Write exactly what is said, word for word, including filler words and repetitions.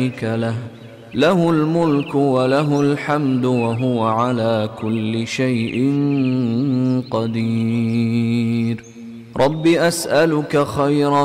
له له الملك وله الحمد وهو على كل شيء قدير. رب أسألك خير